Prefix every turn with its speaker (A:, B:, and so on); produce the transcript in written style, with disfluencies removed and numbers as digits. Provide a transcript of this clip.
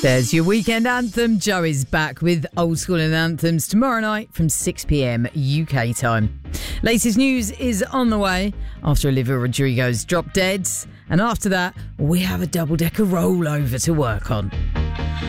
A: There's your weekend anthem. Joe is back with Old School and Anthems tomorrow night from 6 p.m. UK time. Latest news is on the way after Olivia Rodrigo's Drop Deads. And after that, we have a double-decker rollover to work on.